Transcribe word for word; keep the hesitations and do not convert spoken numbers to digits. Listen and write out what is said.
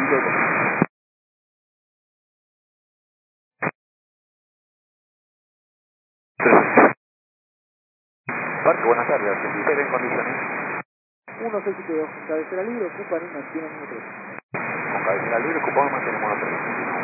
piloto. Parque, buenas tardes, ¿se en condiciones? uno seis siete dos, cabecera libre, ocupan y mantienen uno tres. Con cabecera libre, ocupamos y mantenemos uno tres.